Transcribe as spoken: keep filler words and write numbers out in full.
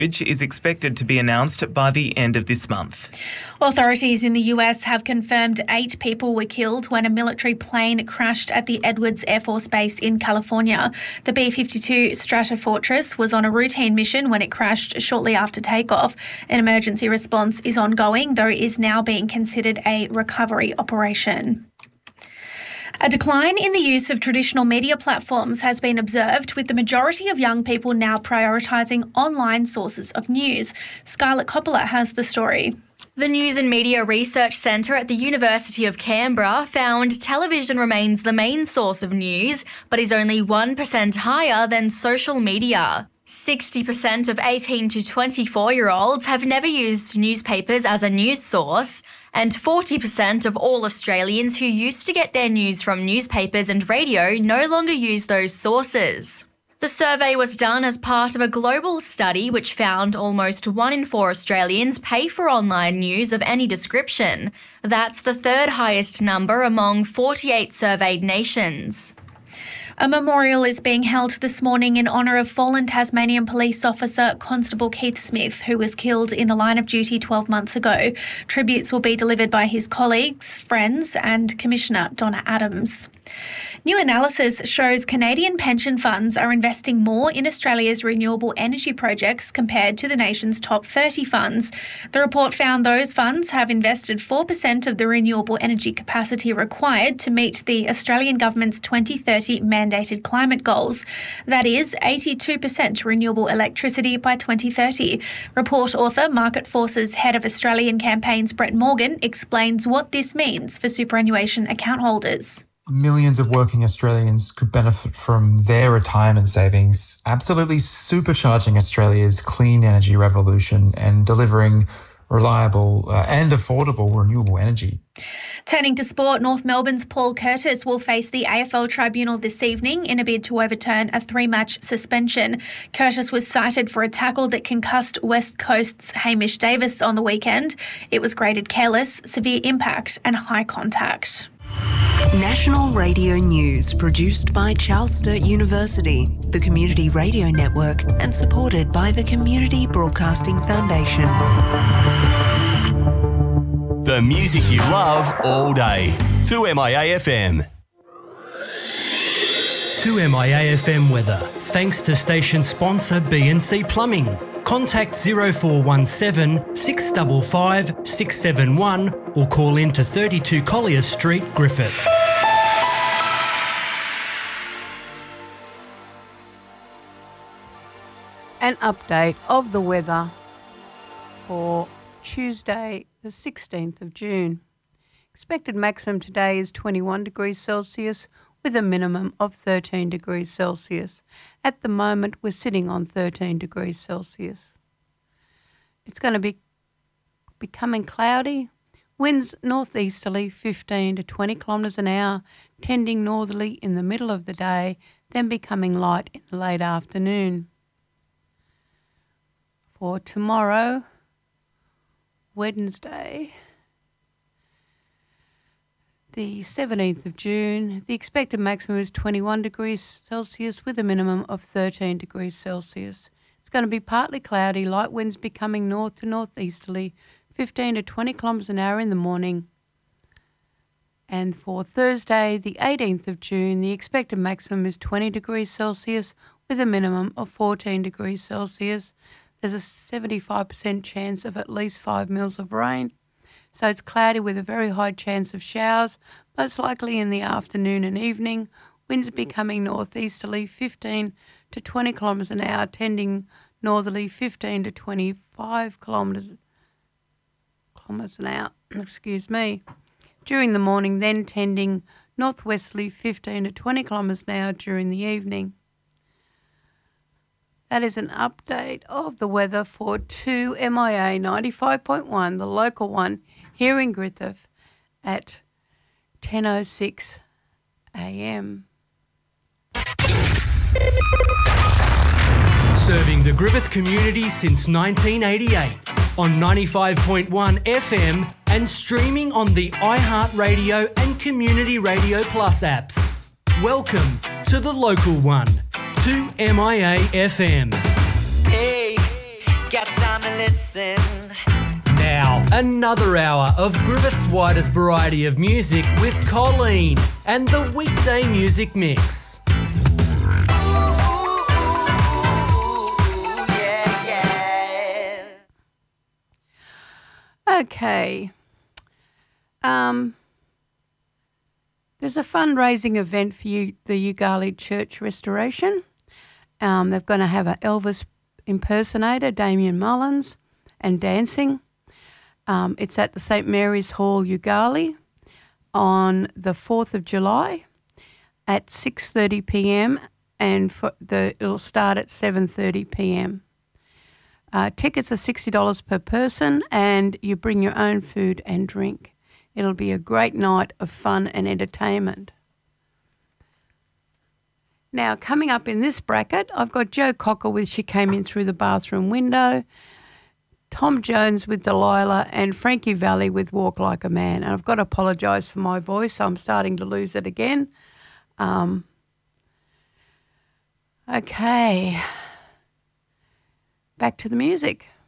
which is expected to be announced by the end of this month. Authorities in the U S have confirmed eight people were killed when a military plane crashed at the Edwards Air Force Base in California. The B fifty-two Stratofortress was on a routine mission when it crashed shortly after takeoff. An emergency response is ongoing, though it is now being considered a recovery operation. A decline in the use of traditional media platforms has been observed, with the majority of young people now prioritising online sources of news. Scarlett Coppola has the story. The News and Media Research Centre at the University of Canberra found television remains the main source of news, but is only one percent higher than social media. sixty percent of eighteen to twenty-four-year-olds have never used newspapers as a news source, and forty percent of all Australians who used to get their news from newspapers and radio no longer use those sources. The survey was done as part of a global study which found almost one in four Australians pay for online news of any description. That's the third highest number among forty-eight surveyed nations. A memorial is being held this morning in honour of fallen Tasmanian police officer Constable Keith Smith, who was killed in the line of duty twelve months ago. Tributes will be delivered by his colleagues, friends and Commissioner Donna Adams. New analysis shows Canadian pension funds are investing more in Australia's renewable energy projects compared to the nation's top thirty funds. The report found those funds have invested four percent of the renewable energy capacity required to meet the Australian government's twenty thirty mandated climate goals. That is eighty-two percent renewable electricity by twenty thirty. Report author, Market Forces Head of Australian Campaigns Brett Morgan explains what this means for superannuation account holders. Millions of working Australians could benefit from their retirement savings, absolutely supercharging Australia's clean energy revolution and delivering reliable uh, and affordable renewable energy. Turning to sport, North Melbourne's Paul Curtis will face the A F L tribunal this evening in a bid to overturn a three-match suspension. Curtis was cited for a tackle that concussed West Coast's Hamish Davis on the weekend. It was graded careless, severe impact and high contact. National Radio News, produced by Charles Sturt University, the Community Radio Network, and supported by the Community Broadcasting Foundation. The music you love all day. two M I A F M. two M I A F M weather, thanks to station sponsor B and C Plumbing. Contact zero four one seven, six five five, six seven one or call in to thirty-two Collier Street, Griffith. An update of the weather for Tuesday, the sixteenth of June. Expected maximum today is twenty-one degrees Celsius with a minimum of thirteen degrees Celsius. At the moment, we're sitting on thirteen degrees Celsius. It's going to be becoming cloudy. Winds northeasterly fifteen to twenty kilometres an hour, tending northerly in the middle of the day, then becoming light in the late afternoon. For tomorrow, Wednesday, the seventeenth of June, the expected maximum is twenty-one degrees Celsius with a minimum of thirteen degrees Celsius. It's going to be partly cloudy, light winds becoming north to northeasterly, fifteen to twenty kilometres an hour in the morning. And for Thursday, the eighteenth of June, the expected maximum is twenty degrees Celsius with a minimum of fourteen degrees Celsius. There's a seventy-five percent chance of at least five mils of rain. So it's cloudy with a very high chance of showers, most likely in the afternoon and evening. Winds becoming northeasterly fifteen to twenty kilometres an hour, tending northerly fifteen to twenty-five kilometres kilometres an hour. Excuse me. During the morning, then tending northwesterly fifteen to twenty kilometres an hour during the evening. That is an update of the weather for two M I A ninety-five point one, the local one, here in Griffith at ten oh six a m. Serving the Griffith community since nineteen eighty-eight on ninety-five point one F M and streaming on the iHeartRadio and Community Radio Plus apps. Welcome to the local one, two M I A F M. Hey, got time to listen. Now, another hour of Grivet's widest variety of music with Colleen and the Weekday Music Mix. Okay. Um, there's a fundraising event for you, the Ugali Church Restoration. Um, they're going to have an Elvis impersonator, Damien Mullins, and dancing. Um, it's at the Saint Mary's Hall, Ugali, on the fourth of July at six thirty p m and for the it'll start at seven thirty p m Uh, tickets are sixty dollars per person, and you bring your own food and drink. It'll be a great night of fun and entertainment. Now, coming up in this bracket, I've got Joe Cocker with She Came In Through the Bathroom Window, Tom Jones with Delilah, and Frankie Valli with Walk Like a Man. And I've got to apologise for my voice. I'm starting to lose it again. Um, okay. Back to the music.